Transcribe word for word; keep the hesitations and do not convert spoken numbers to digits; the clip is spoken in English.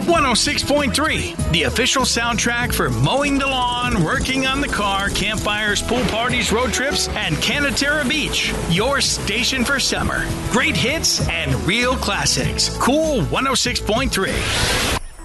one oh six point three, the official soundtrack for mowing the lawn, working on the car, campfires, pool parties, road trips, and Canaterra Beach. Your station for summer. Great hits and real classics. Cool one oh six point three.